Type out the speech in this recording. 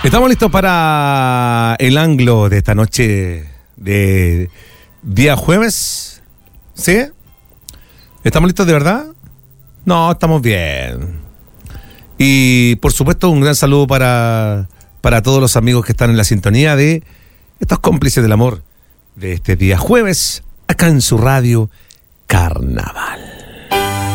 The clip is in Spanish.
Estamos listos para el anglo de esta noche de día jueves. ¿Sí? ¿Estamos listos de verdad? No, estamos bien. Y por supuesto un gran saludo para todos los amigos que están en la sintonía de estos cómplices del amor de este día jueves, acá en su radio Carnaval.